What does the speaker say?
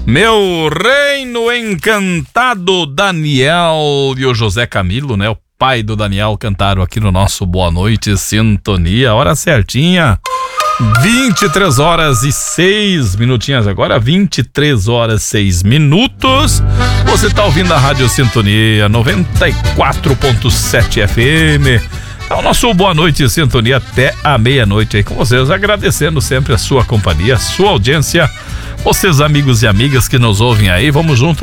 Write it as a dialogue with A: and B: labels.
A: Meu reino encantado, Daniel e o José Camilo, né? O pai do Daniel cantaram aqui no nosso Boa Noite Sintonia, hora certinha, 23 horas e 6 minutinhos agora, 23 horas e 6 minutos. Você tá ouvindo a Rádio Sintonia 94.7 FM. É o nosso Boa Noite Sintonia até a meia-noite aí com vocês, agradecendo sempre a sua companhia, a sua audiência, vocês amigos e amigas que nos ouvem aí. Vamos junto